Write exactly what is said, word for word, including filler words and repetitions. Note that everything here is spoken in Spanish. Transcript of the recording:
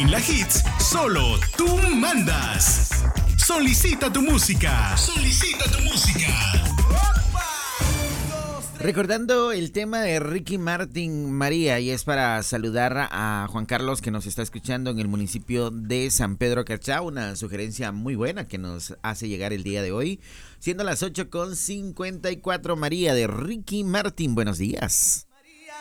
En la Hits, solo tú mandas. Solicita tu música. Solicita tu música. Recordando el tema de Ricky Martin, María, y es para saludar a Juan Carlos, que nos está escuchando en el municipio de San Pedro Carchá, una sugerencia muy buena que nos hace llegar el día de hoy, siendo las ocho con cincuenta y cuatro. María, de Ricky Martin, buenos días.